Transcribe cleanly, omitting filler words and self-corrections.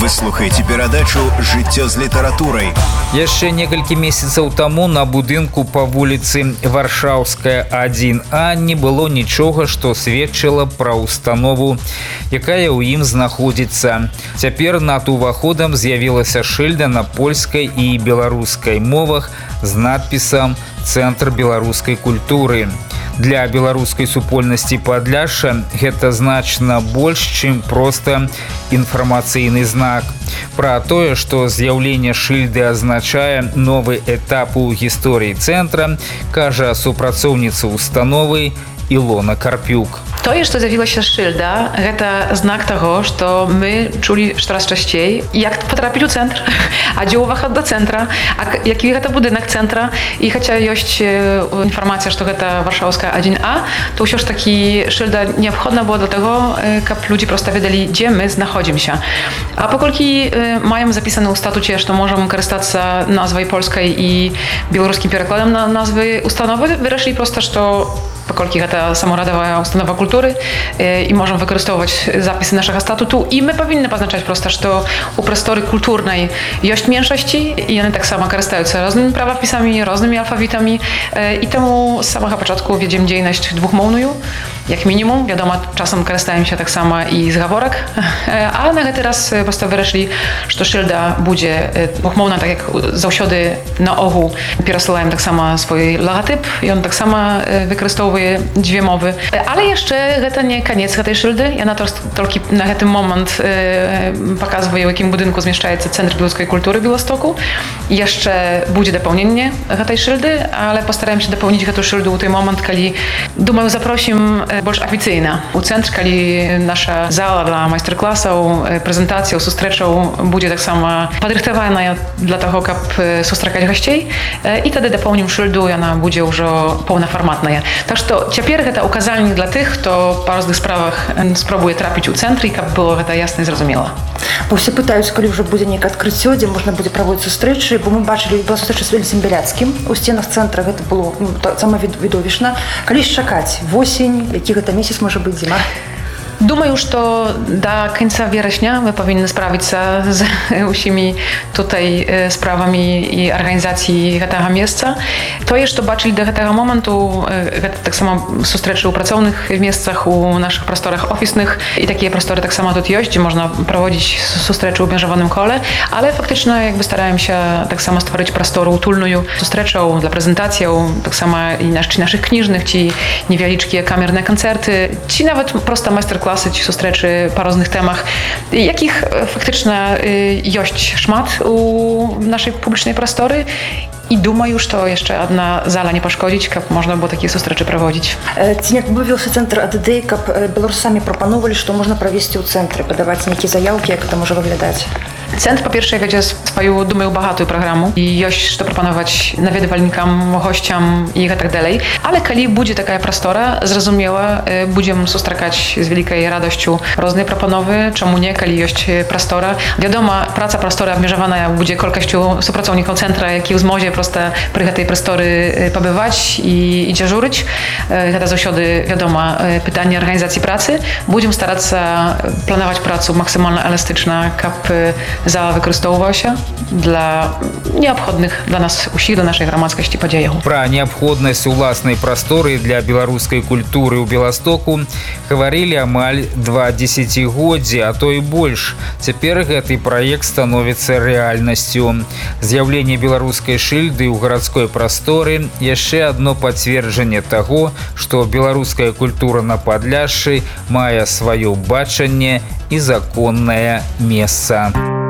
Вы слухаеце перадачу «Жыццё з літаратурай». Яшчэ некалькі месяцаў таму на будынку па вуліцы Варшаўская 1А не было нічога, што сведчыла пра установу, якая ў ім знаходзіцца. Цяпер над уваходам з'явілася шыльда на польскай і беларускай мовах з надпісам «Цэнтр беларускай культуры». Для беларускай супольнасці Падляшша гэта значна больш, чым проста інфармацыйны знак. Пра тое, што з'яўленне шыльды азначае новы этап у гісторыі цэнтра, кажа супрацоўніца установы Ілона Карпюк. Тое, што з'явілася шыльда, гэта знак таго, што мы чулі штораз часцей, як патрапіць у цэнтр, а дзе ўваход да цэнтра, які гэта будынак цэнтра. І хаця ёсць інфармацыя, што гэта Варшаўская 1А, то ўсё ж такі шыльда неабходна было для таго, каб людзі проста ведалі, дзе мы знаходзімся. А паколькі маем запісана ў статуце, што можам карыстацца назвай польскай і беларускім перакладам на назвы установы, вырашылі проста, што паколькі гэта саморадавая установа культуры і можам выкарыстоўваць запісы нашага статуту, і мы павінны пазначаць проста, што у прасторы культурнай ёсць меншасці, і яны таксама карыстаюцца рознымі правапісамі, рознымі алфавітамі, і таму з самага пачатку вядзем дзейнасць двухмоўную, як мінімум. Вядома, часам карыстаемся таксама і з гаворак, а на гэты раз проста вырашылі, што шыльда будзе двухмоўна, так як заўсёды на огу перасылаем таксама свой лагатып, ён таксама выкарыстоўвае дзве мовы. Але яшчэ гэта не канец гэтай шыльды. Яна толькі на гэты момант паказвае, у якім будынку змяшчаецца Цэнтр беларускай культуры Беластоку. Яшчэ будзе дапаўненне гэтай шыльды, але пастараемся дапаўніць гэту шыльду ў той момант, калі, думаю, запросім больш афіцыйна у цэнтр, калі наша зала для майстар-класаў, прэзентацыяў, сустрэчаў будзе таксама падрыхтаваная для таго, каб сустракаць гасцей, і тады дапаўнім шыльду, яна будзе ўжо паўнафарматная. Так што цяпер гэта указальнік для тых, хто па розных справах спрабуе трапіць у цэнтры, каб было гэта ясна і зразумела. Бо ўсе пытаюцца, калі ўжо будзе нейкае адкрыццё, дзе можна будзе праводзіць сустрэчы, бо мы бачылі, была сустрэча з Вельцем Бяляцкім у сценах цэнтра, гэта было сама відовішна. Калі ж чакаць? Восень, які гэта месяц можа быць, зіма? Думаю, што да канца верасня мы павінны справіцца з усімі tutaj справамі і арганізацыі гэтага месца. Тое, што бачылі да гэтага моманту, гэта таксама сустрэчы ў працоўных месцах, у нашых прасторах офісных, і такія прасторы таксама тут ёсць, дзе можна праводзіць сустрэчы ў абмежаваным коле, але фактычна як бы стараемся таксама стварыць прастору утульную сустрэчаў для прэзентацыяў, таксама і нашых кніжных, ці невялічкія камерныя канцэрты, ці нават проста майстар-класы, ці сустрэчы па розных тэмах, якіх фактычна ёсць шмат у нашай публічнай прасторы. І думаю, што яшчэ адна зала не пашкодзіць, каб можна было такія сустрэчы праводзіць. Ці не вывеўся цэнтр ад ідэй, каб беларусы самі прапаноўвалі, што можна правесці ў цэнтры, падаваць нейкія заяўкі, як гэта можа выглядаць? Цэнтр, па-першае, вядзе сваю, думаю, багатую праграму і ёсць што прапанаваць наведвальнікам, госцям і гэтак далей. Але калі будзе такая прастора, зразумела, будзем сустракаць з вялікай радасцю розныя прапановы, чаму не, калі ёсць прастора. Вядома, праца прасторы абмежаваная будзе колькасцю супрацоўнікаў цэнтра, які ў змозе проста пры гэтай прасторы пабываць і дзяжурыць. Гэта заўсёды, вядома, пытанне арганізацыі працы. Будзем старацца планаваць працу максімальна эластычна, каб зала выкарыстоўвалася для неабходных для нас усіх, для нашай грамадскасці падзеяў. Пра неабходнасць уласнай прасторы для беларускай культуры ў Беластоку гаварылі амаль 2 дзесяцігоддзі, а то і больш. Цяпер гэты праект становіцца рэальнасцю. З'яўленне беларускай шыльды ў гарадской прасторы яшчэ адно пацверджанне таго, што беларуская культура на Падляшшы мае сваё бачанне і законнае месца.